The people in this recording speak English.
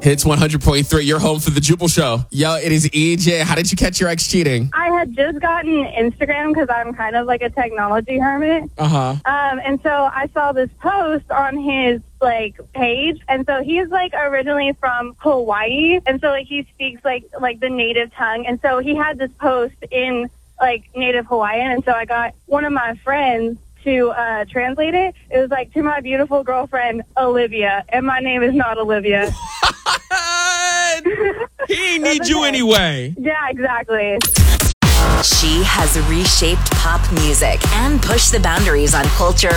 Hits 100.3, you're home for the Jubal Show. Yo, it is EJ. How did you catch your ex cheating? I had just gotten Instagram because I'm kind of like a technology hermit. And so I saw this post on his page, and so he's originally from Hawaii, and so he speaks like the native tongue, and so he had this post in native Hawaiian, and so I got one of my friends to translate it. It was to my beautiful girlfriend Olivia, and my name is not Olivia. He ain't need you anyway. Yeah, exactly. She has reshaped pop music and pushed the boundaries on culture,